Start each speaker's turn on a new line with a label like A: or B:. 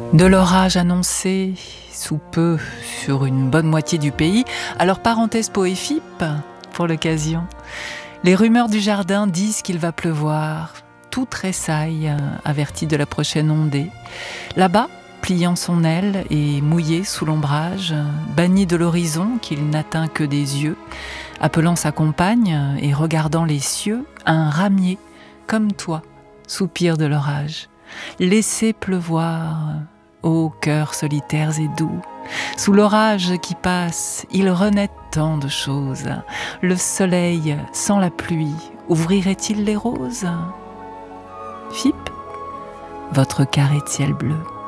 A: De l'orage annoncé sous peu sur une bonne moitié du pays, alors parenthèse poéfipe pour l'occasion. Les rumeurs du jardin disent qu'il va pleuvoir. Tout tressaille, averti de la prochaine ondée. Là-bas, pliant son aile et mouillé sous l'ombrage, banni de l'horizon qu'il n'atteint que des yeux, appelant sa compagne et regardant les cieux, un ramier, comme toi, soupire de l'orage. Laissez pleuvoir, ô cœurs solitaires et doux. Sous l'orage qui passe, il renaît tant de choses. Le soleil, sans la pluie, ouvrirait-il les roses ? Fippe, votre carré de ciel bleu.